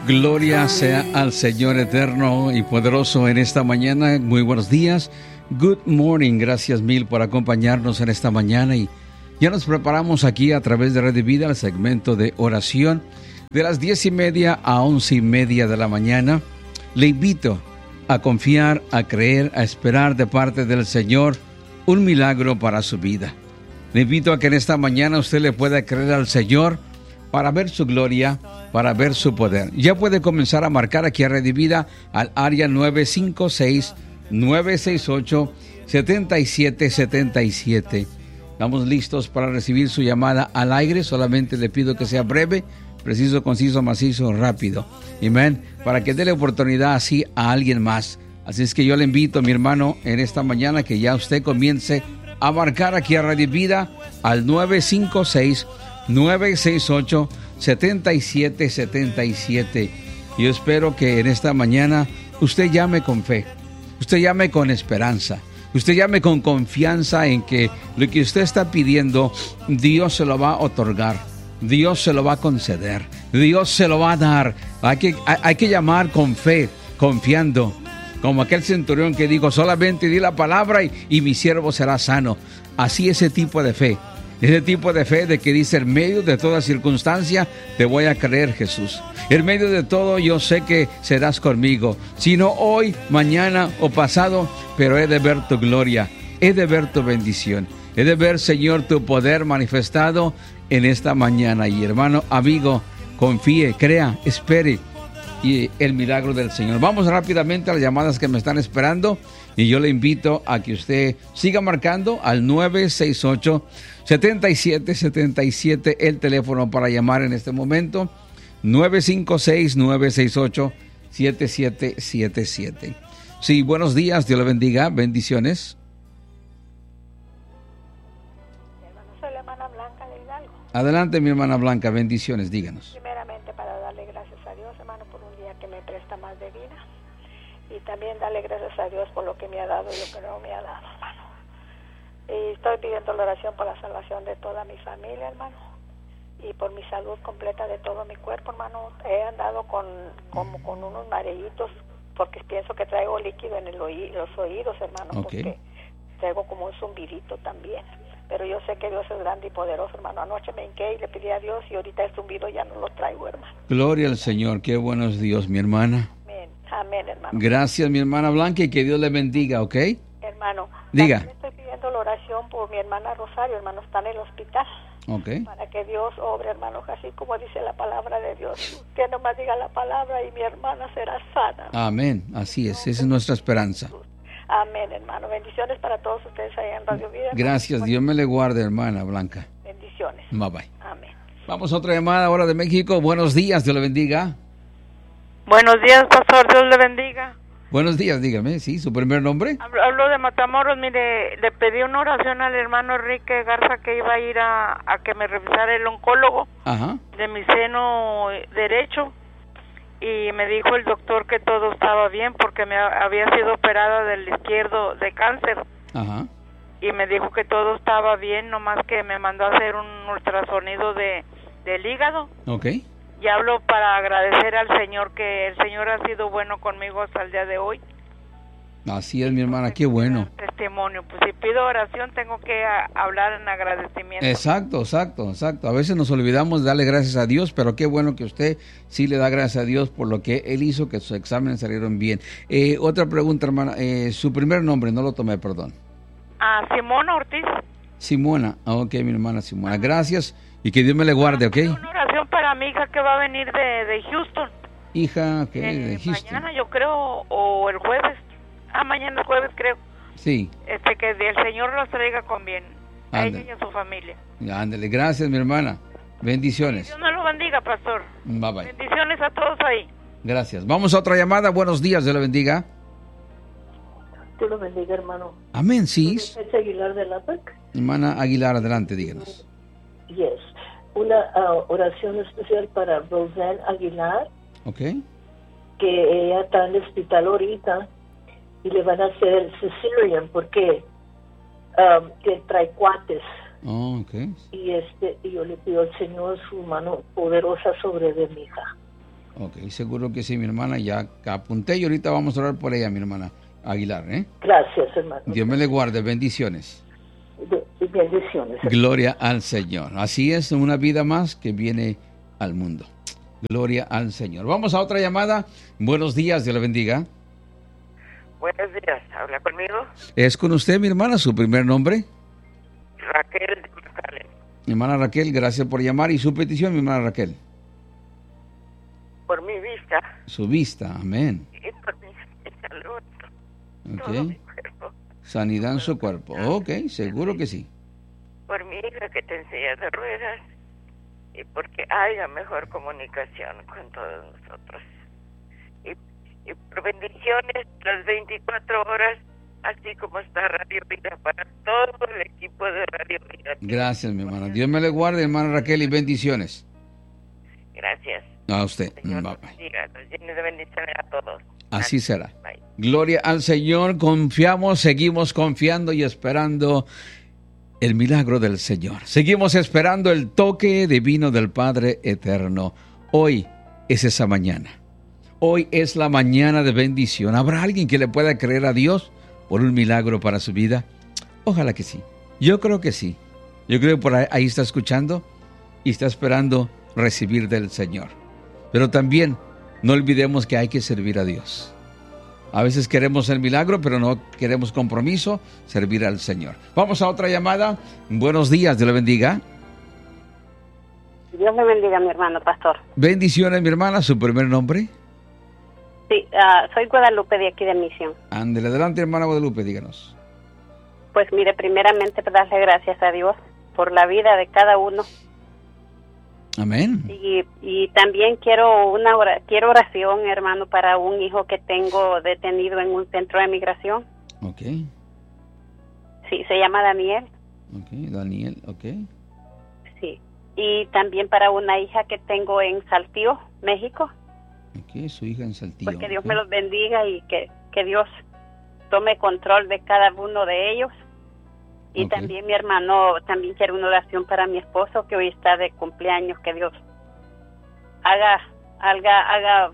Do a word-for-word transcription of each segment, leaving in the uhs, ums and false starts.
Gloria sea al Señor eterno y poderoso en esta mañana. Muy buenos días. Good morning. Gracias mil por acompañarnos en esta mañana. Y ya nos preparamos aquí a través de Red de Vida, el segmento de oración de las diez y media a once y media de la mañana. Le invito a confiar, a creer, a esperar de parte del Señor un milagro para su vida. Le invito a que en esta mañana usted le pueda creer al Señor para ver su gloria, para ver su poder. Ya puede comenzar a marcar aquí a Red de Vida al área nueve cinco seis, nueve seis ocho, siete siete siete siete. Estamos listos para recibir su llamada al aire. Solamente le pido que sea breve, preciso, conciso, macizo, rápido. Amén. Para que dé la oportunidad así a alguien más. Así es que yo le invito, mi hermano, en esta mañana que ya usted comience a marcar aquí a Radio Vida al nueve cinco seis, nueve seis ocho, siete siete siete siete. Yo espero que en esta mañana usted llame con fe, usted llame con esperanza, usted llame con confianza en que lo que usted está pidiendo, Dios se lo va a otorgar, Dios se lo va a conceder, Dios se lo va a dar. Hay que, hay, hay que llamar con fe, confiando. Como aquel centurión que dijo, solamente di la palabra y, y mi siervo será sano. Así ese tipo de fe. Ese tipo de fe de que dice, en medio de toda circunstancia, te voy a creer, Jesús. En medio de todo, yo sé que serás conmigo. Si no hoy, mañana o pasado, pero he de ver tu gloria. He de ver tu bendición. He de ver, Señor, tu poder manifestado en esta mañana. Y hermano, amigo, confíe, crea, espere. Y el milagro del Señor. Vamos rápidamente a las llamadas que me están esperando. Y yo le invito a que usted siga marcando al nueve seis ocho, siete siete siete siete, el teléfono para llamar en este momento. nueve cinco seis, nueve seis ocho, siete siete siete siete. Sí, buenos días, Dios le bendiga, bendiciones. Hermano, soy la hermana Blanca de Hidalgo. Adelante, mi hermana Blanca, bendiciones, díganos. Primeramente para darle gracias a Dios, hermano, por un día que me presta más de vida. Y también darle gracias a Dios por lo que me ha dado y lo que no me ha dado, hermano. Y estoy pidiendo la oración por la salvación de toda mi familia, hermano. Y por mi salud completa de todo mi cuerpo, hermano. He andado con como con unos mareitos porque pienso que traigo líquido en el oí- los oídos, hermano. Okay. Porque traigo como un zumbidito también. Pero yo sé que Dios es grande y poderoso, hermano. Anoche me hinqué y le pedí a Dios y ahorita el zumbido ya no lo traigo, hermano. Gloria al Señor, qué bueno es Dios, mi hermana. Amén, amén, hermano. Gracias, mi hermana Blanca, y que Dios le bendiga, ¿ok? Hermano, diga. También estoy pidiendo la oración por mi hermana Rosario, hermano, está en el hospital. Ok. Para que Dios obre, hermano, así como dice la palabra de Dios. Que nomás diga la palabra y mi hermana será sana. Amén, así es, esa es nuestra esperanza. Amén, hermano. Bendiciones para todos ustedes allá en Radio Vida. Gracias, Dios me le guarde, hermana Blanca. Bendiciones. Bye bye. Amén. Vamos a otra llamada ahora de México. Buenos días, Dios le bendiga. Buenos días, pastor, Dios le bendiga. Buenos días, dígame, ¿sí? ¿Su primer nombre? Hablo, hablo de Matamoros, mire, le pedí una oración al hermano Enrique Garza que iba a ir a, a que me revisara el oncólogo. Ajá. De mi seno derecho. Y me dijo el doctor que todo estaba bien porque me había sido operada del izquierdo de cáncer. Ajá. Y me dijo que todo estaba bien, nomás que me mandó a hacer un ultrasonido de del hígado. Ok. Y hablo para agradecer al Señor que el Señor ha sido bueno conmigo hasta el día de hoy. Así es, mi hermana, qué bueno. Testimonio, pues si pido oración tengo que a, hablar en agradecimiento. Exacto, exacto, exacto. A veces nos olvidamos de darle gracias a Dios, pero qué bueno que usted sí le da gracias a Dios por lo que Él hizo, que sus exámenes salieron bien. Eh, otra pregunta, hermana, eh, su primer nombre, no lo tomé, perdón. Ah, Simona Ortiz. Simona, ok, mi hermana Simona, gracias y que Dios me le guarde, ok. Una oración para mi hija que va a venir de, de Houston. Hija, ok, eh, de Houston. Mañana yo creo, o el jueves. Ah, mañana es jueves creo. Sí. Este, que el Señor los traiga con bien. A ella y a su familia. Ándale, gracias, mi hermana. Bendiciones. Dios me lo bendiga, pastor. Bye bye. Bendiciones a todos ahí. Gracias. Vamos a otra llamada. Buenos días, Dios le bendiga. Dios lo bendiga, hermano. Amén, sí. ¿Es Aguilar de la P E C? Hermana Aguilar, adelante, díganos. Yes. Una uh, oración especial para Roseanne Aguilar. Ok. Que ella está en el hospital ahorita y le van a hacer cesarean porque um, que trae cuates. Oh, ok. Y este y yo le pido al Señor su mano poderosa sobre de mi hija. Ok, seguro que sí, mi hermana. Ya apunté y ahorita vamos a orar por ella, mi hermana Aguilar, ¿eh? Gracias, hermano. Dios me le guarde. Bendiciones. Bendiciones. Gloria al Señor. Así es, una vida más que viene al mundo. Gloria al Señor. Vamos a otra llamada. Buenos días, Dios le bendiga. Buenos días, ¿habla conmigo? Es con usted, mi hermana, su primer nombre. Raquel de McAllen. Mi hermana Raquel, gracias por llamar. ¿Y su petición, mi hermana Raquel? Por mi vista. Su vista, amén. Y por mi salud. Ok. Todo mi cuerpo. Sanidad en su cuerpo. Ok, seguro que sí. Por mi hija que te enseña de ruedas. Y porque haya mejor comunicación con todos nosotros. Y, y por bendiciones las veinticuatro horas, así como está Radio Vida, para todo el equipo de Radio Vida. Gracias, mi hermana. Dios me le guarde, hermana Raquel, y bendiciones. Gracias. A usted. Señor, Bye, nos bye. bendiga, nos llene de bendiciones a todos. Así Gracias. será. Bye. Gloria al Señor. Confiamos, seguimos confiando y esperando el milagro del Señor. Seguimos esperando el toque divino del Padre Eterno. Hoy es esa mañana. Hoy es la mañana de bendición. ¿Habrá alguien que le pueda creer a Dios por un milagro para su vida? Ojalá que sí. Yo creo que sí. Yo creo que por ahí, ahí está escuchando y está esperando recibir del Señor. Pero también no olvidemos que hay que servir a Dios. A veces queremos el milagro, pero no queremos compromiso, servir al Señor. Vamos a otra llamada. Buenos días, Dios le bendiga. Dios le bendiga, mi hermano pastor. Bendiciones, mi hermana. ¿Su primer nombre? Sí, uh, soy Guadalupe de aquí de Misión. Ándele, adelante, hermana Guadalupe, díganos. Pues mire, primeramente darle gracias a Dios por la vida de cada uno. Amén. Y, y también quiero una ora, quiero oración, hermano, para un hijo que tengo detenido en un centro de migración. Ok. Sí, se llama Daniel. Ok, Daniel, ok. Sí. Y también para una hija que tengo en Saltillo, México. Ok, su hija en Saltillo. Pues que Dios okay. me los bendiga y que, que Dios tome control de cada uno de ellos. Y Okay. también mi hermano, también quiere una oración para mi esposo que hoy está de cumpleaños, que Dios haga, haga, haga,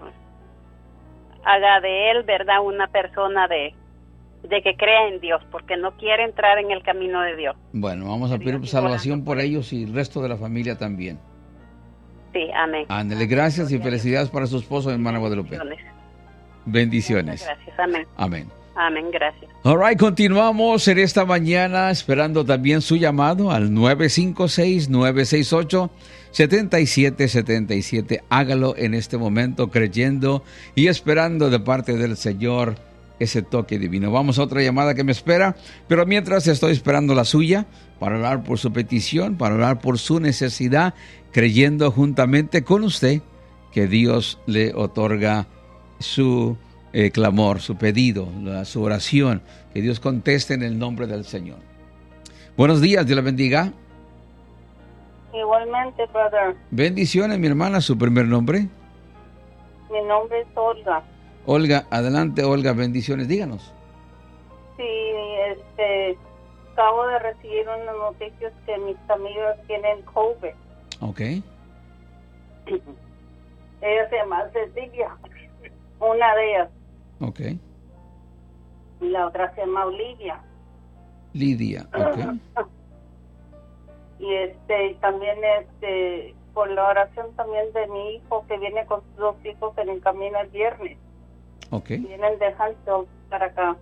haga de él, ¿verdad?, una persona de, de que crea en Dios, porque no quiere entrar en el camino de Dios. Bueno, vamos a pedir salvación por ellos y el resto de la familia también. Sí, amén. Ándele, gracias y felicidades para su esposo, hermana Guadalupe. Bendiciones. Muchas gracias, amén. Amén. Amén, gracias. All right, continuamos en esta mañana esperando también su llamado al nueve cinco seis, nueve seis ocho, siete siete siete siete. Hágalo en este momento creyendo y esperando de parte del Señor ese toque divino. Vamos a otra llamada que me espera, pero mientras estoy esperando la suya para orar por su petición, para orar por su necesidad, creyendo juntamente con usted que Dios le otorga su Eh, clamor, su pedido, la, su oración, que Dios conteste en el nombre del Señor. Buenos días, Dios la bendiga. Igualmente, brother. Bendiciones, mi hermana, su primer nombre. Mi nombre es Olga. Olga, adelante, Olga, bendiciones, díganos. Sí, este, acabo de recibir unas noticias que mis amigas tienen COVID. Ok. Ella se llama Cecilia, una de ellas. Ok. Y la otra se llama Olivia. Lidia, ok. Y este, también este, por la oración también de mi hijo, que viene con sus dos hijos en el camino el viernes. Ok. Vienen de Huntsville para acá.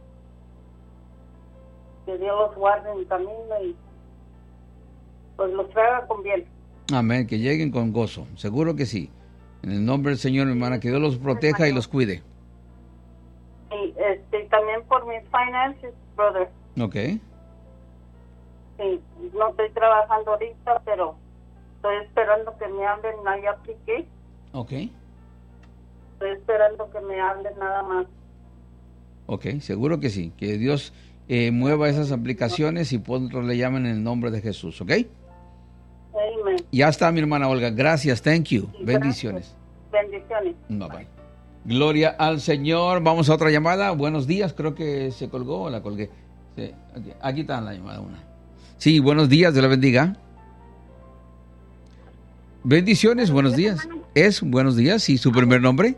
Que Dios los guarde en el camino y pues los traiga con bien. Amén, que lleguen con gozo, seguro que sí. En el nombre del Señor, mi hermana, que Dios los proteja y los cuide. Y este, también por mis finances, brother. Ok. Sí, no estoy trabajando ahorita, pero estoy esperando que me hablen. Ahí apliqué. Ok. Estoy esperando que me hablen nada más. Ok, seguro que sí. Que Dios eh, mueva esas aplicaciones y pronto le llamen en el nombre de Jesús, ¿ok? Amen. Ya está, mi hermana Olga. Gracias, thank you. Sí, bendiciones. Gracias. Bendiciones. Bye bye. Gloria al Señor. Vamos a otra llamada. Buenos días. Creo que se colgó o la colgué. Sí, okay. Aquí está la llamada una. Sí, buenos días. Dios la bendiga. Bendiciones, buenos días. Es buenos días, ¿y su primer nombre?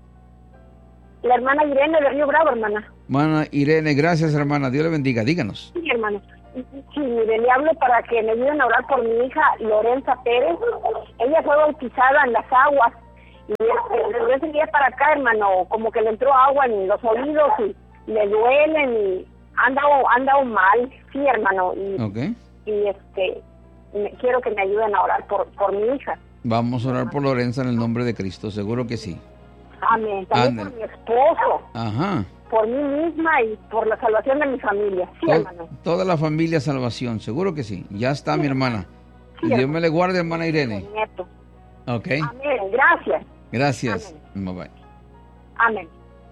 La hermana Irene de Río Bravo, hermana. Hermana Irene, gracias, hermana. Dios le bendiga. Díganos. Sí, hermano. Sí, mire, le hablo para que me ayuden a orar por mi hija Lorenza Pérez. Ella fue bautizada en las aguas. Y este, desde ese día para acá, hermano, como que le entró agua en los oídos y le duelen y anda anda mal. Sí, hermano. Y, okay. y este, me, quiero que me ayuden a orar por, por mi hija. Vamos a orar por Lorenza en el nombre de Cristo, seguro que sí. Amén. También Ándale. por mi esposo. Ajá. Por mí misma y por la salvación de mi familia. Sí, Tod- hermano. Toda la familia salvación, seguro que sí. Ya está, Sí, mi hermana. Sí, Dios hermano. me le guarde, hermana Irene. Mi nieto. Ok. Amén. Gracias. Gracias. Bye bye. Amén.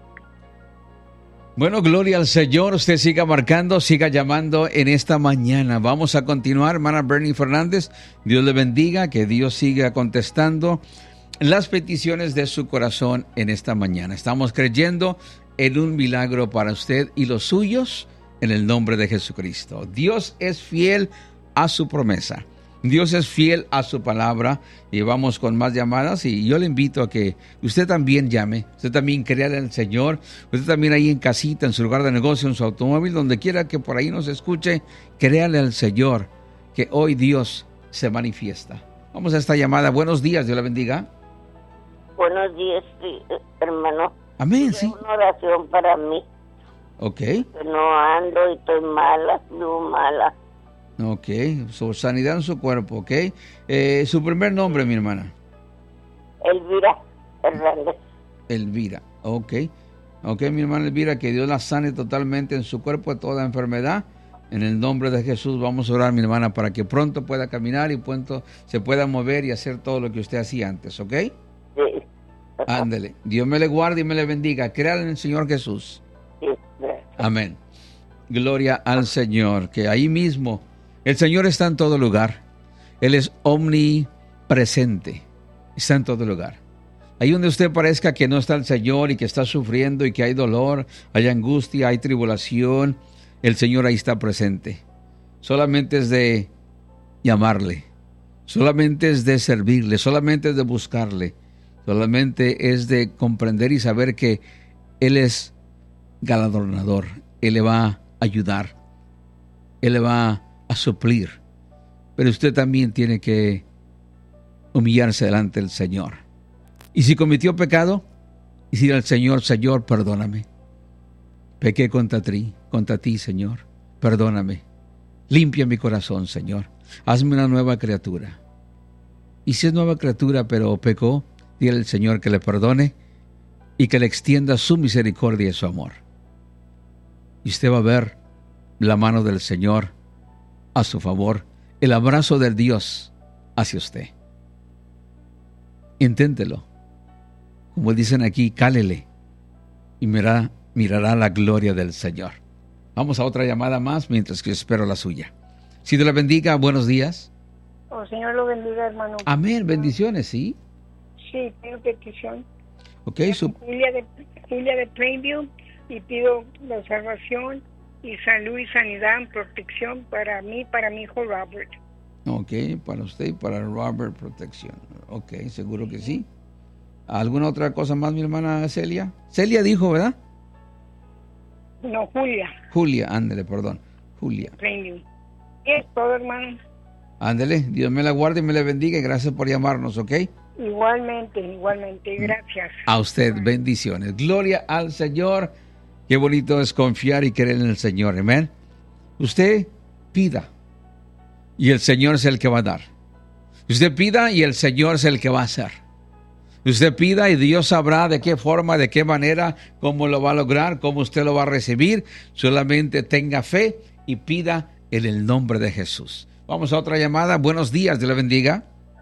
Bueno, gloria al Señor. Usted siga marcando, siga llamando en esta mañana. Vamos a continuar, hermana Bernie Fernández. Dios le bendiga, que Dios siga contestando las peticiones de su corazón en esta mañana. Estamos creyendo en un milagro para usted y los suyos en el nombre de Jesucristo. Dios es fiel a su promesa. Dios es fiel a su palabra. Y vamos con más llamadas, y yo le invito a que usted también llame, usted también crea en el Señor, usted también ahí en casita, en su lugar de negocio, en su automóvil, donde quiera que por ahí nos escuche, créale al Señor que hoy Dios se manifiesta. Vamos a esta llamada. Buenos días, Dios la bendiga. Buenos días, sí, hermano. Amén, sí. Una oración para mí. Ok, Que no ando y estoy mala, muy mala. ok, su sanidad en su cuerpo, ok. Eh, su primer nombre, mi hermana. Elvira Hernández. Elvira, ok. Ok, mi hermana Elvira, que Dios la sane totalmente en su cuerpo de toda enfermedad. En el nombre de Jesús vamos a orar, mi hermana, para que pronto pueda caminar y pronto se pueda mover y hacer todo lo que usted hacía antes, ¿ok? Sí. Ándele. Dios me le guarde y me le bendiga. Créale en el Señor Jesús. Sí, gracias. Amén. Gloria al Señor, que ahí mismo el Señor está en todo lugar. Él es omnipresente. Está en todo lugar. Ahí donde usted parezca que no está el Señor y que está sufriendo y que hay dolor, hay angustia, hay tribulación, el Señor ahí está presente. Solamente es de llamarle. Solamente es de servirle. Solamente es de buscarle. Solamente es de comprender y saber que Él es galardonador. Él le va a ayudar. Él le va a suplir. Pero usted también tiene que humillarse delante del Señor. Y si cometió pecado, decir al Señor: Señor, perdóname. Pequé contra ti, contra ti, Señor. Perdóname. Limpia mi corazón, Señor. Hazme una nueva criatura. Y si es nueva criatura, pero pecó, dile al Señor que le perdone y que le extienda su misericordia y su amor. Y usted va a ver la mano del Señor a su favor, el abrazo del Dios hacia usted. Inténtelo. Como dicen aquí, cálele y mirará, mirará la gloria del Señor. Vamos a otra llamada más mientras que yo espero la suya. Si Dios la bendiga, buenos días. Oh, Señor lo bendiga, hermano. Amén, bendiciones, ¿sí? Sí, pido petición. Ok, su... Julia de, Julia de Plainview, y pido la salvación y salud y sanidad y protección para mí, para mi hijo Robert. Ok, para usted y para Robert, protección. Ok, seguro que sí. ¿Alguna otra cosa más, mi hermana Celia? Celia dijo, ¿verdad? No, Julia. Julia, ándele, perdón. Julia. Plainview. Es todo, hermano. Ándele, Dios me la guarde y me la bendiga y gracias por llamarnos, ¿ok? Igualmente, igualmente. Gracias. A usted, bendiciones. Gloria al Señor. Qué bonito es confiar y creer en el Señor, amén. Usted pida y el Señor es el que va a dar. Usted pida y el Señor es el que va a hacer. Usted pida y Dios sabrá de qué forma, de qué manera, cómo lo va a lograr, cómo usted lo va a recibir. Solamente tenga fe y pida en el nombre de Jesús. Vamos a otra llamada. Buenos días, Dios le bendiga.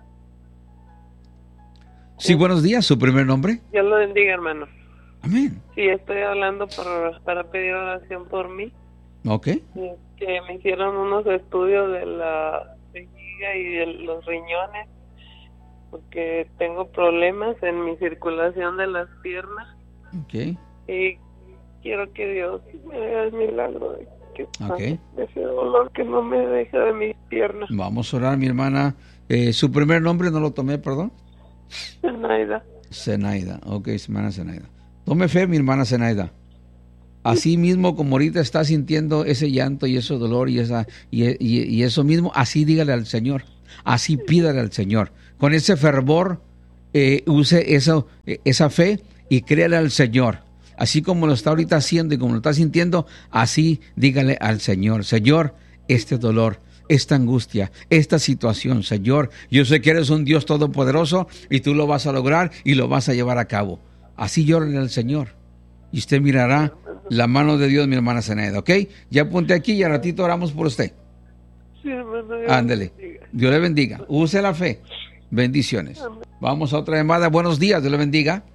Sí, buenos días. ¿Su primer nombre? Dios lo bendiga, hermano. Amén. Sí, estoy hablando por, para pedir oración por mí. Ok. Que me hicieron unos estudios de la vejiga y de los riñones, porque tengo problemas en mi circulación de las piernas. Ok. Y quiero que Dios me haga el milagro de que okay. ese dolor que no me deja de mis piernas. Vamos a orar, mi hermana Eh, ¿Su primer nombre no lo tomé, perdón? Zenaida. Zenaida, ok, hermana Zenaida. Tome fe, mi hermana Zenaida. Así mismo como ahorita está sintiendo ese llanto y ese dolor y, esa, y, y, y eso mismo, así dígale al Señor. Así pídale al Señor. Con ese fervor, eh, use eso, esa fe y créale al Señor. Así como lo está ahorita haciendo y como lo está sintiendo, así dígale al Señor. Señor, este dolor, esta angustia, esta situación, Señor, yo sé que eres un Dios todopoderoso y tú lo vas a lograr y lo vas a llevar a cabo. Así llórale al Señor y usted mirará la mano de Dios, mi hermana Zenaida, ¿ok? Ya apunté aquí y a ratito oramos por usted. Sí, hermano. Dios Ándele. bendiga. Dios le bendiga. Use la fe. Bendiciones. Amén. Vamos a otra llamada. Buenos días. Dios le bendiga.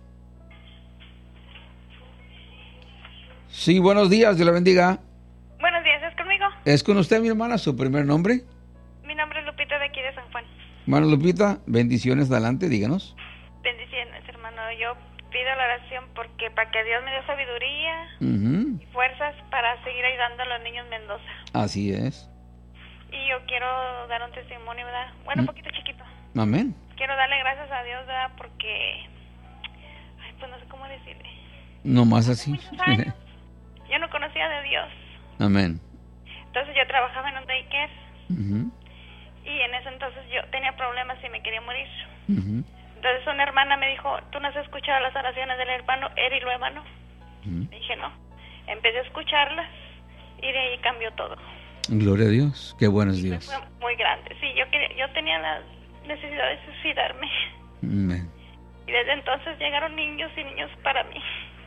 Sí, buenos días. Dios le bendiga. Buenos días. ¿Es conmigo? ¿Es con usted, mi hermana? ¿Su primer nombre? Mi nombre es Lupita de aquí de San Juan. Hermana Lupita, bendiciones. Adelante, díganos. Bendiciones, hermano. Yo pido la oración porque para que Dios me dé sabiduría Uh-huh. y fuerzas para seguir ayudando a los niños Mendoza. Así es. Y yo quiero dar un testimonio, ¿verdad? Bueno, un Mm. poquito chiquito. Amén. Quiero darle gracias a Dios, ¿verdad? Porque, ay, pues no sé cómo decirle. No más así. Muchos años yo no conocía de Dios. Amén. Entonces yo trabajaba en un daycare Uh-huh. y en ese entonces yo tenía problemas y me quería morir. Uh-huh. Entonces una hermana me dijo, ¿tú no has escuchado las oraciones del hermano Eri Luevano? Uh-huh. Dije, no. Empecé a escucharlas y de ahí cambió todo. Gloria a Dios. Qué bueno es Dios. Fue muy grande. Sí, yo quería, yo tenía la necesidad de suicidarme. Amén. Y desde entonces llegaron niños y niños para mí.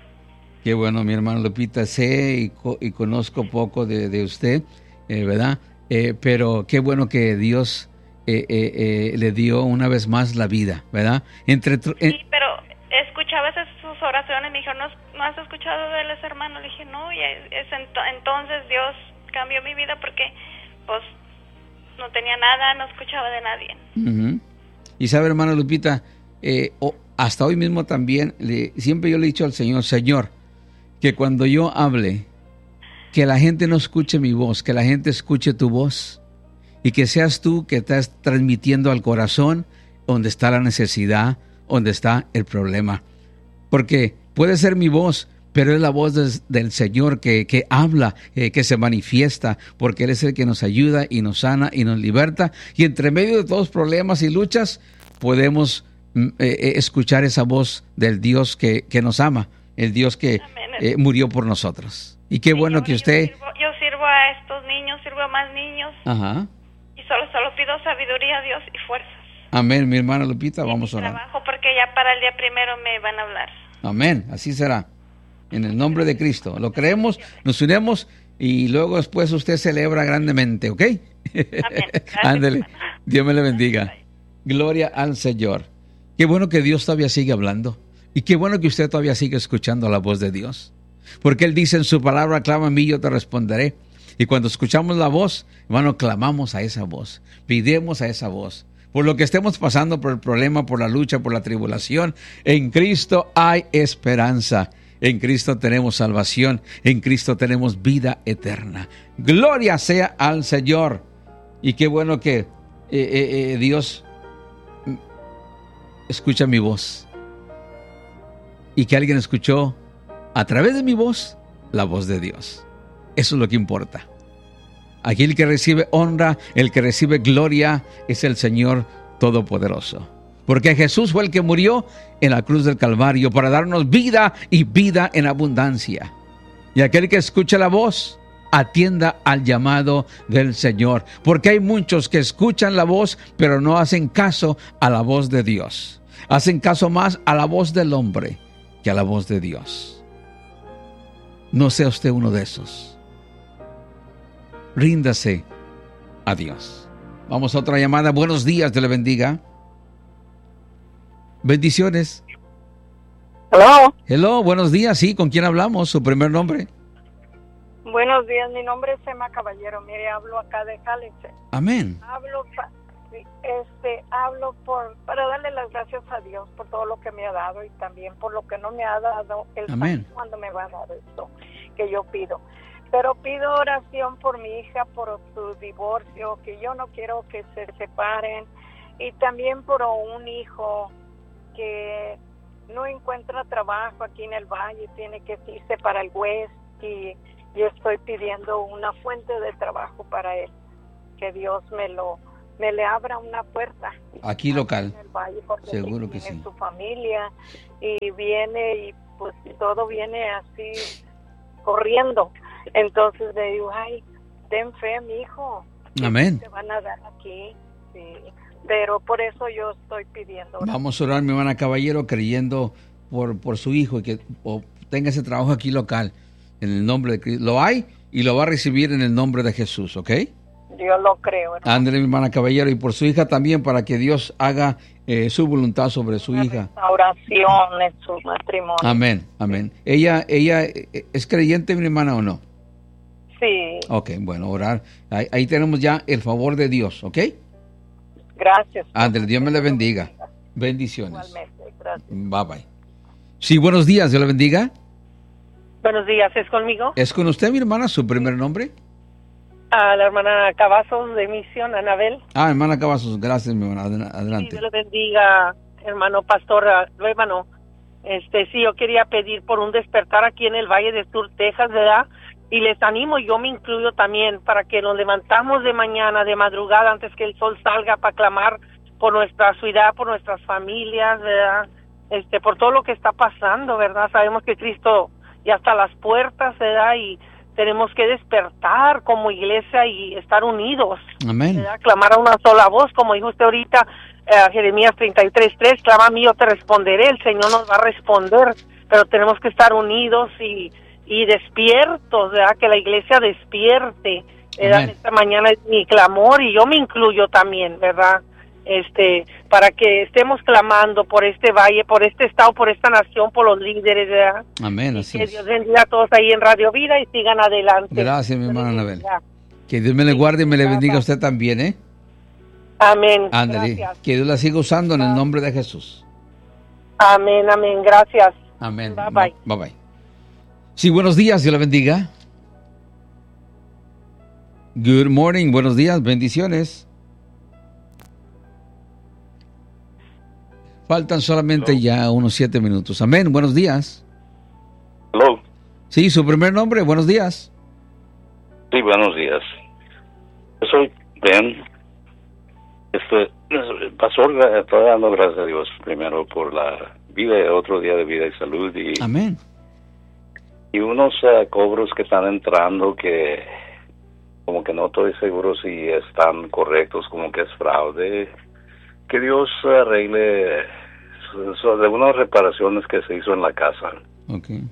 Qué bueno, mi hermano Lupita. Sé y, co- y conozco poco de, de usted, eh, ¿verdad? Eh, pero qué bueno que Dios eh, eh, eh, le dio una vez más la vida, ¿verdad? Entre tr- en- Sí, pero escuchaba esas sus oraciones. Me dijo, ¿no, ¿no has escuchado de los hermanos? Le dije, no. Y es ent- entonces Dios cambió mi vida porque, pues, no tenía nada, no escuchaba de nadie. Ujú. Y sabe, hermana Lupita, eh, o- hasta hoy mismo también, le- siempre yo le he dicho al Señor, Señor, que cuando yo hable, que la gente no escuche mi voz, que la gente escuche tu voz y que seas tú que estás transmitiendo al corazón donde está la necesidad, donde está el problema. Porque puede ser mi voz, pero es la voz des- del Señor que, que habla, eh, que se manifiesta, porque Él es el que nos ayuda y nos sana y nos liberta. Y entre medio de todos los problemas y luchas, podemos mm, eh, eh, escuchar esa voz del Dios que, que nos ama, el Dios que eh, murió por nosotros. Y qué bueno que usted... Yo sirvo, yo sirvo a estos niños, sirvo a más niños Ajá. y solo, solo pido sabiduría a Dios y fuerzas. Amén, mi hermana Lupita, vamos a orar. Trabajo porque ya para el día primero me van a hablar. Amén, así será. En el nombre de Cristo. Lo creemos, nos unimos y luego después usted celebra grandemente, ¿ok? Amén. Ándele. Dios me le bendiga. Gloria al Señor. Qué bueno que Dios todavía sigue hablando. Y qué bueno que usted todavía sigue escuchando la voz de Dios. Porque Él dice en su palabra, clama a mí, yo te responderé. Y cuando escuchamos la voz, hermano, clamamos a esa voz. Pidemos a esa voz. Por lo que estemos pasando, por el problema, por la lucha, por la tribulación, en Cristo hay esperanza. En Cristo tenemos salvación. En Cristo tenemos vida eterna. Gloria sea al Señor. Y qué bueno que eh, eh, eh, Dios escucha mi voz. Y que alguien escuchó a través de mi voz la voz de Dios. Eso es lo que importa. Aquí el que recibe honra, el que recibe gloria, es el Señor Todopoderoso. Porque Jesús fue el que murió en la cruz del Calvario para darnos vida y vida en abundancia. Y aquel que escucha la voz, atienda al llamado del Señor. Porque hay muchos que escuchan la voz, pero no hacen caso a la voz de Dios. Hacen caso más a la voz del hombre que a la voz de Dios. No sea usted uno de esos. Ríndase a Dios. Vamos a otra llamada. Buenos días, Dios le bendiga. Bendiciones. Hello. Hello, buenos días. Sí, ¿con quién hablamos? ¿Su primer nombre? Buenos días, mi nombre es Emma Caballero. Mire, hablo acá de Jalisco. Amén. Hablo, pa- este, hablo por para darle las gracias a Dios por todo lo que me ha dado y también por lo que no me ha dado. Él Amén. sabe cuándo me va a dar esto que yo pido. Pero pido oración por mi hija, por su divorcio, que yo no quiero que se separen. y también por un hijo que no encuentra trabajo aquí en el valle, tiene que irse para el West, y yo estoy pidiendo una fuente de trabajo para él, que Dios me lo me le abra una puerta aquí local, en el valle, porque seguro que tiene sí. su familia y viene y pues todo viene así corriendo. Entonces le digo, ay, ten fe, mi hijo, Amén. te van a dar aquí, sí. Pero por eso yo estoy pidiendo oración. Vamos a orar, mi hermana Caballero, creyendo por, por su hijo y que tenga ese trabajo aquí local, en el nombre de Cristo. Lo hay y lo va a recibir en el nombre de Jesús, ¿ok? Yo lo creo, hermano. Ándale, mi hermana Caballero, y por su hija también, para que Dios haga eh, su voluntad sobre su Una hija. Oración en su matrimonio. Amén, amén. ¿Ella, ella eh, es creyente, mi hermana, o no? Sí. Ok, bueno, orar. Ahí, ahí tenemos ya el favor de Dios, ¿ok? Gracias. Ándale, Dios me le bendiga. Bendiciones. Igualmente, gracias. Bye, bye. Sí, buenos días, Dios le bendiga. Buenos días, ¿es conmigo? ¿Es con usted, mi hermana, su primer nombre? A la hermana Cavazos de Misión, Anabel. Ah, hermana Cavazos, gracias, mi hermana. Adelante. Sí, Dios le bendiga, hermano pastor, hermano. Este, sí, yo quería pedir por un despertar aquí en el Valle de Sur, Texas, ¿verdad? Y les animo, yo me incluyo también, para que nos levantamos de mañana, de madrugada, antes que el sol salga, para clamar por nuestra ciudad, por nuestras familias, ¿verdad? Este, por todo lo que está pasando, ¿verdad? Sabemos que Cristo ya está a las puertas, ¿verdad? Y tenemos que despertar como iglesia y estar unidos. Amén. ¿Verdad? Clamar a una sola voz, como dijo usted ahorita, eh, Jeremías treinta y tres tres, clama a mí, yo te responderé, el Señor nos va a responder, pero tenemos que estar unidos y, y despiertos, ¿verdad? Que la iglesia despierte, ¿verdad? Esta mañana es mi clamor y yo me incluyo también, ¿verdad? Este, para que estemos clamando por este valle, por este estado, por esta nación, por los líderes, ¿verdad? Amén, Y así que es. Dios bendiga a todos ahí en Radio Vida y sigan adelante. Gracias, mi hermana Anabel. Que Dios me le guarde y me le bendiga a usted también, ¿eh? Amén. Ándale. Gracias. Que Dios la siga usando en el nombre de Jesús. Amén, amén. Gracias. Amén. Bye, bye. Bye, bye. Sí, buenos días, Dios la bendiga. Good morning, buenos días, bendiciones. Faltan solamente Hello. ya unos siete minutos. Amén, buenos días. Hello. Sí, su primer nombre, buenos días. Sí, buenos días. Yo soy Ben. Este, pastor, estoy dando gracias a Dios primero por la vida, otro día de vida y salud. Y, Amén. Y unos uh, cobros que están entrando que como que no estoy seguro si están correctos, como que es fraude. Que Dios arregle de unas reparaciones que se hizo en la casa. Okay.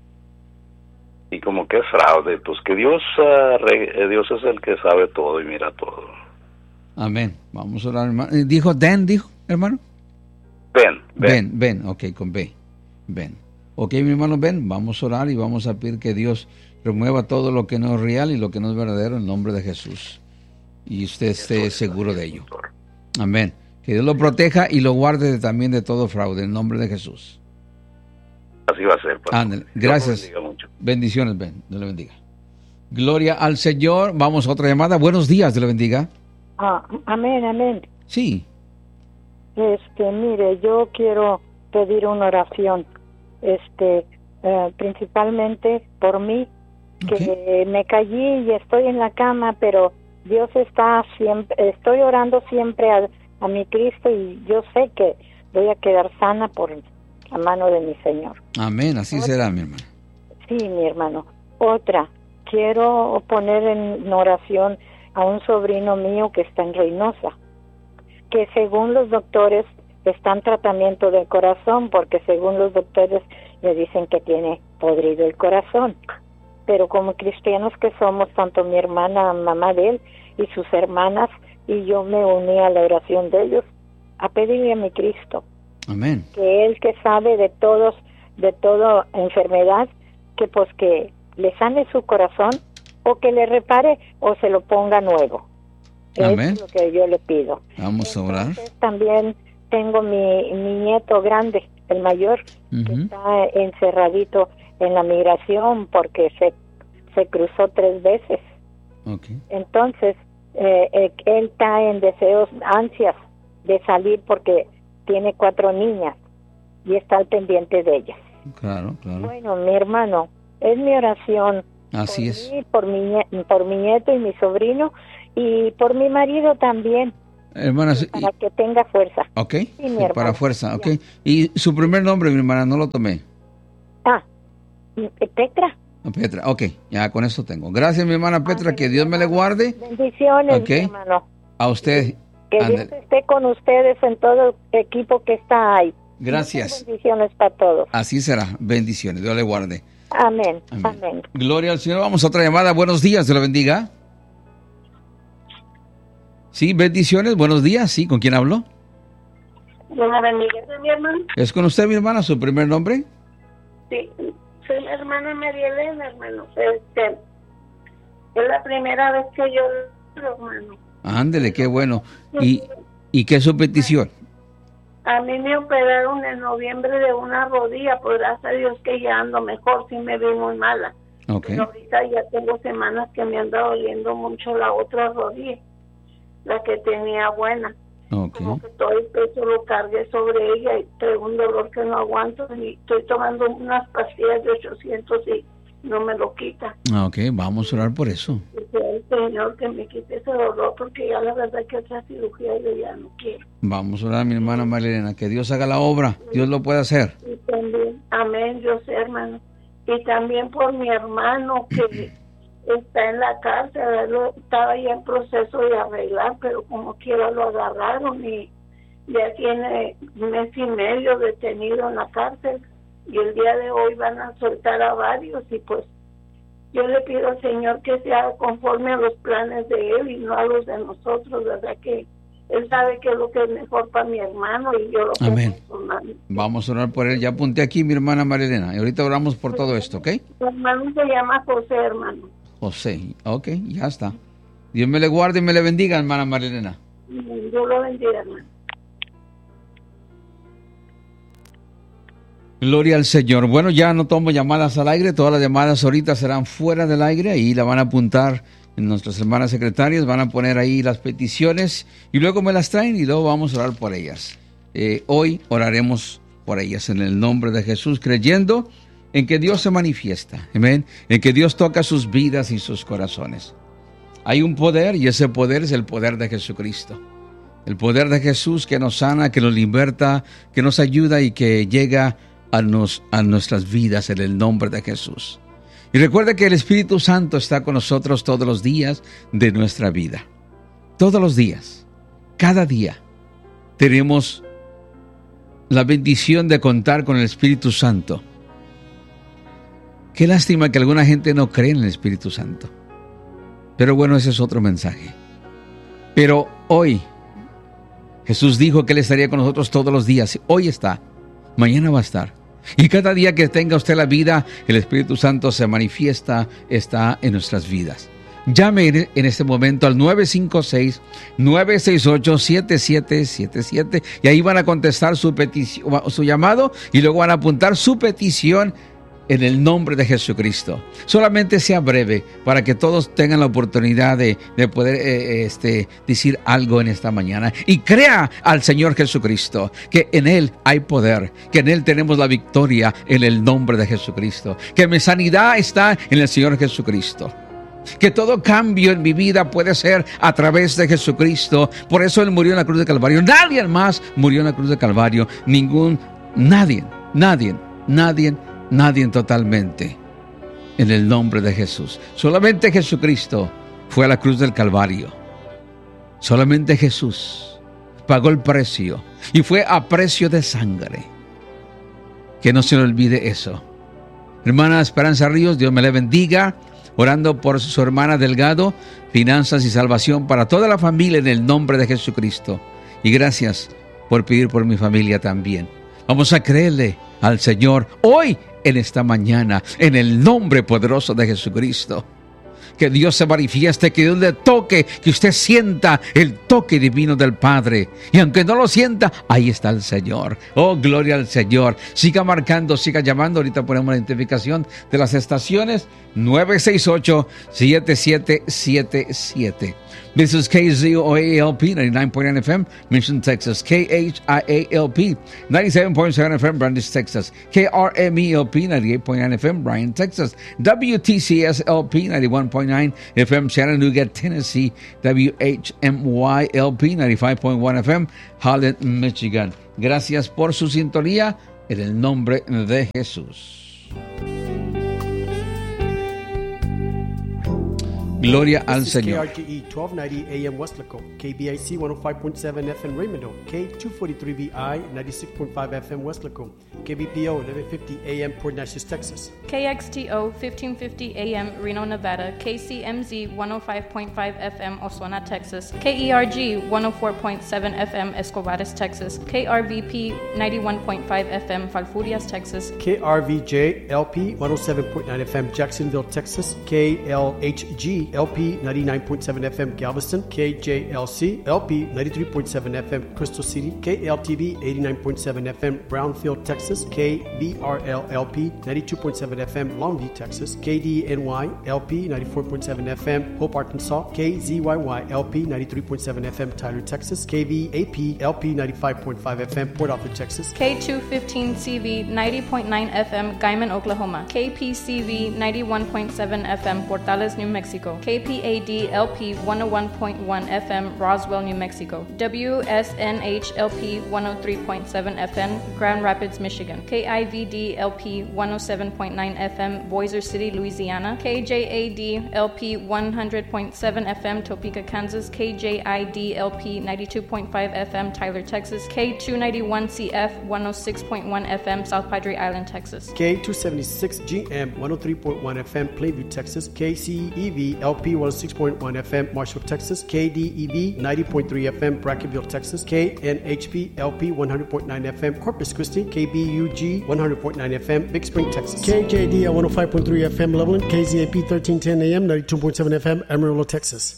Y como que es fraude, pues que Dios arregle, Dios es el que sabe todo y mira todo. Amén. Vamos a orar, hermano. ¿Dijo Dan, dijo, hermano? Ben. Ben, Ben, ben. ok, con B. Ben. Ok, mi hermano Ben, vamos a orar y vamos a pedir que Dios remueva todo lo que no es real y lo que no es verdadero en nombre de Jesús. Y usted esté seguro de ello. Amén. Que Dios lo proteja y lo guarde también de todo fraude, en nombre de Jesús. Así va a ser. Ándale. Gracias. Bendiciones, Ben. Dios le bendiga. Gloria al Señor. Vamos a otra llamada. Buenos días, Dios le bendiga. Ah, amén, amén. Sí. Este, mire, yo quiero pedir una oración, este, eh, principalmente por mí, que okay. me caí y estoy en la cama, pero Dios está siempre, estoy orando siempre a a mi Cristo y yo sé que voy a quedar sana por la mano de mi Señor. Amén, así Otra. será, mi hermano. Sí, mi hermano. Otra, quiero poner en oración a un sobrino mío que está en Reynosa, que según los doctores está en tratamiento del corazón, porque según los doctores le dicen que tiene podrido el corazón. Pero como cristianos que somos, tanto mi hermana, mamá de él, y sus hermanas, y yo me uní a la oración de ellos a pedirle a mi Cristo. Amén. Que Él que sabe de todos, de toda enfermedad, que pues que le sane su corazón o que le repare o se lo ponga nuevo. Amén. Eso es lo que yo le pido. Vamos a orar. Entonces, también tengo mi, mi nieto grande, el mayor, uh-huh. que está encerradito en la migración porque se, se cruzó tres veces. Okay. Entonces, Eh, eh, él está en deseos, ansias de salir porque tiene cuatro niñas y está al pendiente de ellas. Claro, claro. Bueno, mi hermano, es mi oración. Así por es. Mí, por, mi, por mi nieto y mi sobrino y por mi marido también. Hermana, para y, que tenga fuerza. Ok, sí, sí, para fuerza, ok. ¿Y su primer nombre, mi hermana? No lo tomé. Ah, Petra. Petra, ok, ya con eso tengo. Gracias, mi hermana Petra, ah, que Dios me le guarde. Bendiciones, okay. mi hermano. A usted. Que Dios esté con ustedes en todo el equipo que está ahí. Gracias. Bendiciones para todos. Así será, bendiciones, Dios le guarde. Amén. Amén, amén. Gloria al Señor. Vamos a otra llamada. Buenos días, Dios le bendiga. Sí, bendiciones, buenos días. Sí, ¿con quién hablo? Dios la bendiga, ¿es mi hermano? ¿Es con usted, mi hermana, su primer nombre? Sí, soy mi hermana María Elena, hermano. Este, es la primera vez que yo lo hermano. Ándele, qué bueno. ¿Y, ¿Y qué es su petición? A mí me operaron en noviembre de una rodilla, pues gracias a Dios que ya ando mejor, sí me vi muy mala. Okay. Pero ahorita ya tengo semanas que me anda doliendo mucho la otra rodilla, la que tenía buena. Okay. Como que todo el peso lo cargué sobre ella y tengo un dolor que no aguanto y estoy tomando unas pastillas de ochocientos y no me lo quita. Ok, vamos a orar por eso. Que sea el Señor que me quite ese dolor porque ya la verdad que otra cirugía yo ya no quiero. Vamos a orar, mi hermana Marilena, que Dios haga la obra, Dios lo puede hacer. Y también, amén, yo sé, hermano. Y también por mi hermano que está en la cárcel, él estaba ya en proceso de arreglar, pero como quiera lo agarraron y ya tiene un mes y medio detenido en la cárcel y el día de hoy van a soltar a varios y pues yo le pido al Señor que sea conforme a los planes de Él y no a los de nosotros, verdad que Él sabe qué es lo que es mejor para mi hermano y yo lo Amén. Amén. Vamos a orar por él. Ya apunté aquí, mi hermana Marilena. Y ahorita oramos por todo esto, ¿ok? Mi hermano se llama José, hermano. José, ok, ya está. Dios me le guarde y me le bendiga, hermana Marilena. Dios lo bendiga, hermano. Gloria al Señor. Bueno, ya no tomo llamadas al aire. Todas las llamadas ahorita serán fuera del aire. Y la van a apuntar en nuestras hermanas secretarias. Van a poner ahí las peticiones. Y luego me las traen y luego vamos a orar por ellas. Eh, hoy oraremos por ellas en el nombre de Jesús, creyendo en que Dios se manifiesta. Amén. En que Dios toca sus vidas y sus corazones. Hay un poder y ese poder es el poder de Jesucristo. El poder de Jesús que nos sana, que nos liberta, que nos ayuda y que llega a, nos, a nuestras vidas en el nombre de Jesús. Y recuerda que el Espíritu Santo está con nosotros todos los días de nuestra vida. Todos los días, cada día, tenemos la bendición de contar con el Espíritu Santo. Qué lástima que alguna gente no cree en el Espíritu Santo. Pero bueno, ese es otro mensaje. Pero hoy, Jesús dijo que Él estaría con nosotros todos los días. Hoy está, mañana va a estar. Y cada día que tenga usted la vida, el Espíritu Santo se manifiesta, está en nuestras vidas. Llame en este momento al nueve cinco seis, nueve seis ocho, siete siete siete siete y ahí van a contestar su petición, su llamado, y luego van a apuntar su petición en el nombre de Jesucristo. Solamente sea breve para que todos tengan la oportunidad de, de poder eh, este, decir algo en esta mañana. Y crea al Señor Jesucristo, que en Él hay poder, que en Él tenemos la victoria en el nombre de Jesucristo, que mi sanidad está en el Señor Jesucristo, que todo cambio en mi vida puede ser a través de Jesucristo. Por eso Él murió en la cruz de Calvario. Nadie más murió en la cruz de Calvario. Ningún, nadie, nadie, nadie, nadie totalmente. En el nombre de Jesús. Solamente Jesucristo fue a la cruz del Calvario. Solamente Jesús pagó el precio. Y fue a precio de sangre. Que no se le olvide eso. Hermana Esperanza Ríos, Dios me le bendiga. Orando por su hermana Delgado, finanzas y salvación para toda la familia en el nombre de Jesucristo. Y gracias por pedir por mi familia también. Vamos a creerle al Señor hoy, en esta mañana, en el nombre poderoso de Jesucristo. Que Dios se manifieste, que Dios le toque, que usted sienta el toque divino del Padre. Y aunque no lo sienta, ahí está el Señor. Oh, gloria al Señor. Siga marcando, siga llamando. Ahorita ponemos la identificación de las estaciones. nueve seis ocho, siete siete siete siete. This is K Z O A L P ninety-nine point nine F M, Mission, Texas. K H I A L P ninety-seven point seven F M, Brandeis, Texas. K R M E L P ninety-eight point nine F M, Bryan, Texas. W T C S L P ninety-one point nine F M, Chattanooga, Tennessee. W H M Y L P ninety-five point one F M, Holland, Michigan. Gracias por su sintonía en el nombre de Jesús. Gloria al Señor. K R G E twelve ninety A M Westlaco, K B I C one oh five point seven F M Raymond, K two forty-three V I ninety-six point five F M Westlaco, K B P O eleven fifty A M Port Neches, Texas. K X T O fifteen fifty A M Reno, Nevada, K C M Z one oh five point five F M Oswena, Texas, K E R G one oh four point seven F M Escobares, Texas, K R V P ninety-one point five F M Falfurrias, Texas, K R V J L P one oh seven point nine F M Jacksonville, Texas, K L H G L P ninety-nine point seven F M Galveston, K J L C L P ninety-three point seven F M Crystal City, K L T V eighty-nine point seven F M Brownfield, Texas, K B R L L P ninety-two point seven F M Longview, Texas, K D N Y L P ninety-four point seven F M Hope, Arkansas, K Z Y Y L P ninety-three point seven F M Tyler, Texas, K V A P L P ninety-five point five F M Port Arthur, Texas, K two fifteen C V ninety point nine F M Guyman, Oklahoma, K P C V ninety-one point seven F M Portales, New Mexico, K P A D L P one oh one point one F M Roswell, New Mexico, W S N H L P one oh three point seven F M Grand Rapids, Michigan, K I V D L P one oh seven point nine F M Boiser City, Louisiana, K J A D L P one hundred point seven F M Topeka, Kansas, K J I D L P ninety-two point five F M Tyler, Texas, K two ninety-one C F one oh six point one F M South Padre Island, Texas, K two seventy-six G M one oh three point one F M Plainview, Texas, K C E V L P one oh six point one F M Marshall, Texas, K D E V ninety point three F M Brackenville, Texas, K N H P L P one hundred point nine F M Corpus Christi, K B U G one hundred point nine F M Big Spring, Texas, K J D one oh five point three F M Loveland, K Z A P thirteen ten A M ninety-two point seven F M Amarillo, Texas.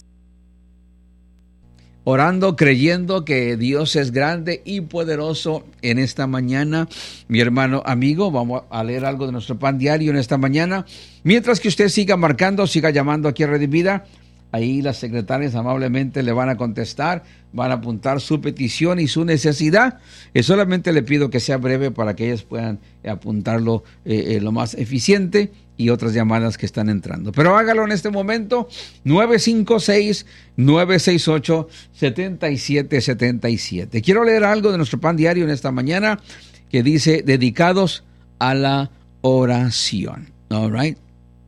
Orando, creyendo que Dios es grande y poderoso en esta mañana. Mi hermano amigo, vamos a leer algo de nuestro pan diario en esta mañana. Mientras que usted siga marcando, siga llamando aquí a Red de Vida. Ahí las secretarias amablemente le van a contestar, van a apuntar su petición y su necesidad. Eh, solamente le pido que sea breve para que ellas puedan apuntarlo eh, eh, lo más eficiente y otras llamadas que están entrando. Pero hágalo en este momento, nueve cinco seis, nueve seis ocho, siete siete siete siete. Quiero leer algo de nuestro pan diario en esta mañana que dice, dedicados a la oración. All right.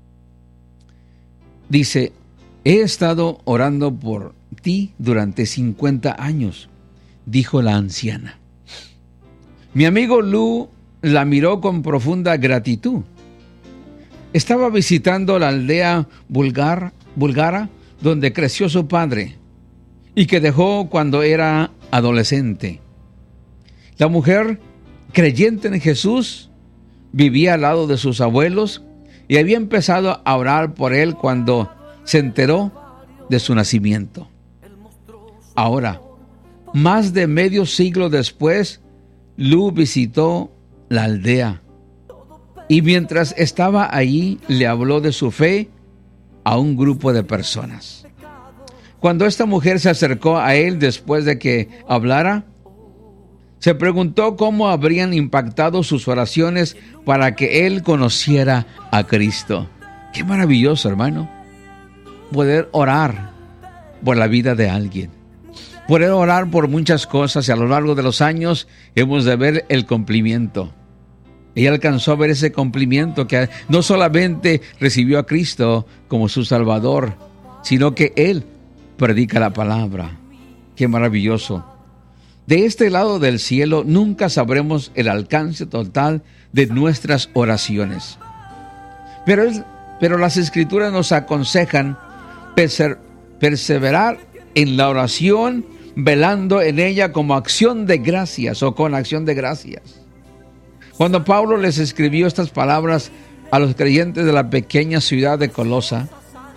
Dice, he estado orando por ti durante cincuenta años, dijo la anciana. Mi amigo Lou la miró con profunda gratitud. Estaba visitando la aldea Bulgar, Bulgara, donde creció su padre y que dejó cuando era adolescente. La mujer, creyente en Jesús, vivía al lado de sus abuelos y había empezado a orar por él cuando se enteró de su nacimiento. Ahora, más de medio siglo después, Lou visitó la aldea y mientras estaba allí le habló de su fe a un grupo de personas. Cuando esta mujer se acercó a él después de que hablara, se preguntó cómo habrían impactado sus oraciones para que él conociera a Cristo. Qué maravilloso, hermano, poder orar por la vida de alguien, poder orar por muchas cosas, y a lo largo de los años hemos de ver el cumplimiento. Ella alcanzó a ver ese cumplimiento, que no solamente recibió a Cristo como su Salvador, sino que Él predica la palabra. Qué maravilloso. De este lado del cielo nunca sabremos el alcance total de nuestras oraciones. Pero, es, pero las Escrituras nos aconsejan perse- perseverar en la oración, velando en ella como acción de gracias o con acción de gracias. Cuando Pablo les escribió estas palabras a los creyentes de la pequeña ciudad de Colosa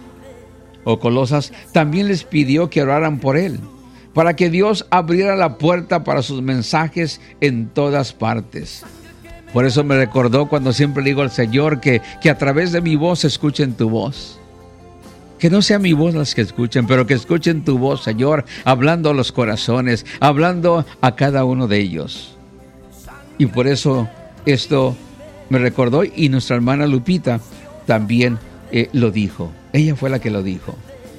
o Colosas, también les pidió que oraran por él, para que Dios abriera la puerta para sus mensajes en todas partes. Por eso me recordó cuando siempre le digo al Señor que, que a través de mi voz escuchen tu voz. Que no sea mi voz las que escuchen, pero que escuchen tu voz, Señor, hablando a los corazones, hablando a cada uno de ellos. Y por eso esto me recordó, y nuestra hermana Lupita también eh, lo dijo. Ella fue la que lo dijo.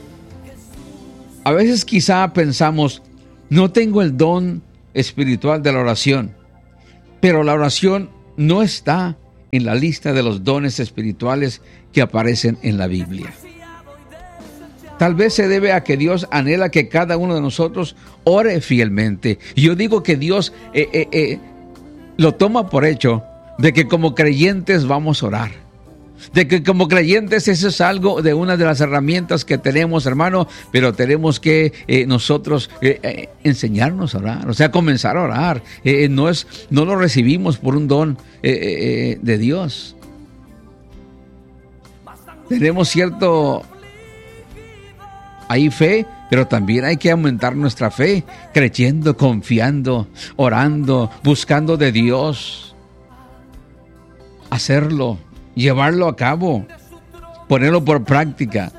A veces quizá pensamos, no tengo el don espiritual de la oración, pero la oración no está en la lista de los dones espirituales que aparecen en la Biblia. Tal vez se debe a que Dios anhela que cada uno de nosotros ore fielmente. Y yo digo que Dios eh, eh, eh, lo toma por hecho de que como creyentes vamos a orar. De que como creyentes eso es algo de una de las herramientas que tenemos, hermano, pero tenemos que eh, nosotros eh, eh, enseñarnos a orar, o sea, comenzar a orar. Eh, no es, no lo recibimos por un don eh, eh, de Dios. Tenemos cierto hay fe, pero también hay que aumentar nuestra fe, creyendo, confiando, orando, buscando de Dios. Hacerlo, llevarlo a cabo, ponerlo por práctica.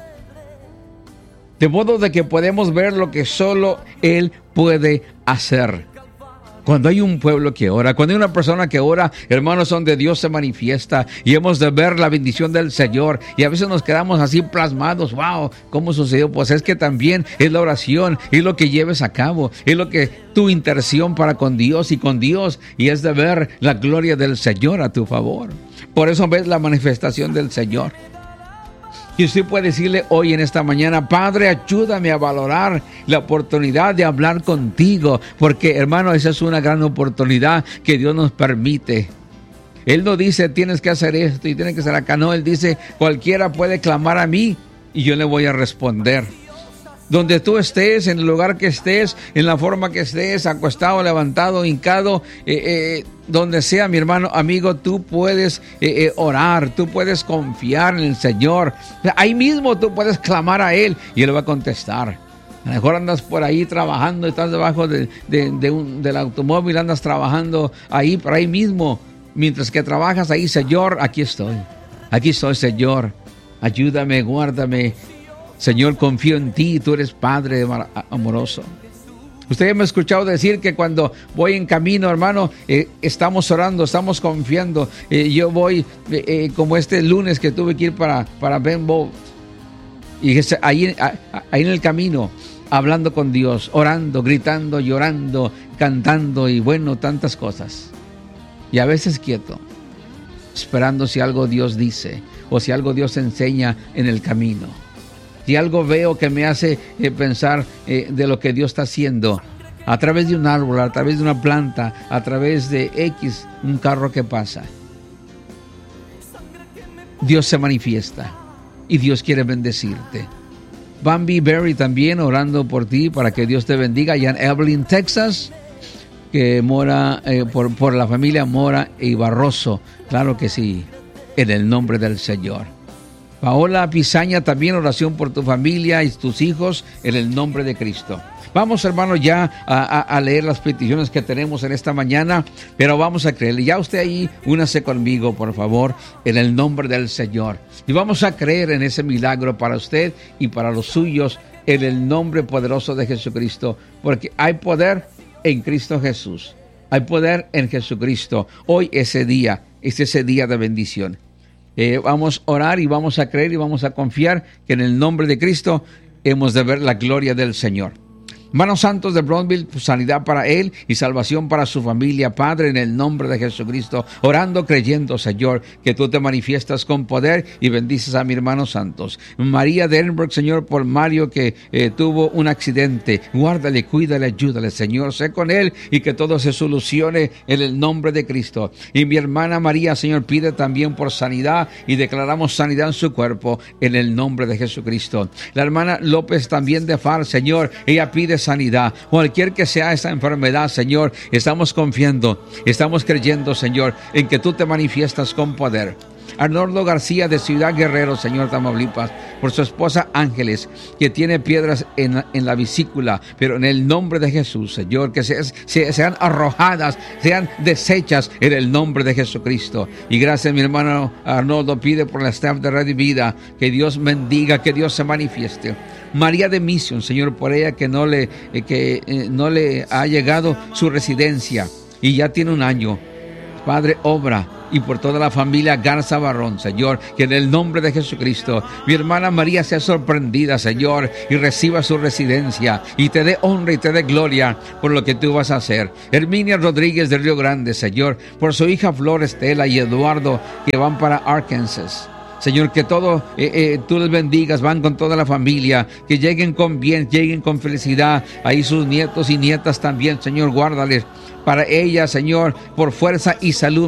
De modo de que podemos ver lo que solo Él puede hacer. Cuando hay un pueblo que ora, cuando hay una persona que ora, hermanos, donde Dios se manifiesta y hemos de ver la bendición del Señor. Y a veces nos quedamos así plasmados. ¡Wow! ¿Cómo sucedió? Pues es que también es la oración, es lo que lleves a cabo, es lo que tu intercesión para con Dios y con Dios, y es de ver la gloria del Señor a tu favor. Por eso ves la manifestación del Señor. Y usted puede decirle hoy en esta mañana: Padre, ayúdame a valorar la oportunidad de hablar contigo, porque, hermano, esa es una gran oportunidad que Dios nos permite. Él no dice tienes que hacer esto y tienes que hacer acá, no, Él dice cualquiera puede clamar a mí y yo le voy a responder. Donde tú estés, en el lugar que estés, en la forma que estés, acostado, levantado, hincado, eh, eh, donde sea, mi hermano, amigo, tú puedes eh, eh, orar, tú puedes confiar en el Señor. Ahí mismo tú puedes clamar a Él y Él va a contestar. A lo mejor andas por ahí trabajando, estás debajo de, de, de un, del automóvil, andas trabajando ahí, por ahí mismo. Mientras que trabajas ahí, Señor, aquí estoy. Aquí estoy, Señor. Ayúdame, guárdame. Señor, confío en ti, tú eres Padre amoroso. Usted me ha escuchado decir que cuando voy en camino, hermano, eh, estamos orando, estamos confiando. Eh, yo voy eh, eh, como este lunes que tuve que ir para, para Benbow. Y ahí, ahí en el camino, hablando con Dios, orando, gritando, llorando, cantando y bueno, tantas cosas. Y a veces quieto, esperando si algo Dios dice o si algo Dios enseña en el camino. Si algo veo que me hace eh, pensar eh, de lo que Dios está haciendo a través de un árbol, a través de una planta, a través de X, un carro que pasa. Dios se manifiesta y Dios quiere bendecirte. Bambi Berry también orando por ti para que Dios te bendiga allá en Evelyn, Texas, que mora eh, por, por la familia Mora y Barroso. Claro que sí, en el nombre del Señor. Paola Pizaña, también oración por tu familia y tus hijos en el nombre de Cristo. Vamos, hermanos, ya a, a, a leer las peticiones que tenemos en esta mañana, pero vamos a creerle. Ya usted ahí, únase conmigo, por favor, en el nombre del Señor. Y vamos a creer en ese milagro para usted y para los suyos, en el nombre poderoso de Jesucristo, porque hay poder en Cristo Jesús. Hay poder en Jesucristo. Hoy ese día, es ese día de bendición. Eh, vamos a orar y vamos a creer y vamos a confiar que en el nombre de Cristo hemos de ver la gloria del Señor. Hermanos santos de Brownsville, sanidad para él y salvación para su familia, Padre, en el nombre de Jesucristo, orando, creyendo, Señor, que tú te manifiestas con poder y bendices a mi hermano santos. María de Edinburgh, Señor, por Mario que eh, tuvo un accidente, guárdale, cuídale, ayúdale, Señor, sé con él y que todo se solucione en el nombre de Cristo. Y mi hermana María, Señor, pide también por sanidad y declaramos sanidad en su cuerpo en el nombre de Jesucristo. La hermana López también de Far, Señor, ella pide sanidad, cualquier que sea esa enfermedad, Señor, estamos confiando, estamos creyendo, Señor, en que tú te manifiestas con poder. Arnoldo García de Ciudad Guerrero, Señor, Tamaulipas, por su esposa Ángeles, que tiene piedras en la, en la vesícula, pero en el nombre de Jesús, Señor, que se, se, sean arrojadas, sean deshechas en el nombre de Jesucristo. Y gracias, mi hermano Arnoldo pide por la staff de Radio Vida, que Dios bendiga, que Dios se manifieste. María de Mission, Señor, por ella que no le, eh, que, eh, no le ha llegado su residencia y ya tiene un año. Padre, obra. Y por toda la familia Garza Barrón, Señor, que en el nombre de Jesucristo, mi hermana María sea sorprendida, Señor, y reciba su residencia, y te dé honra y te dé gloria por lo que tú vas a hacer. Herminia Rodríguez de Río Grande, Señor, por su hija Flor Estela y Eduardo, que van para Arkansas. Señor, que todo, eh, eh, tú les bendigas, van con toda la familia, que lleguen con bien, lleguen con felicidad, ahí sus nietos y nietas también, Señor, guárdales para ella, Señor, por fuerza y salud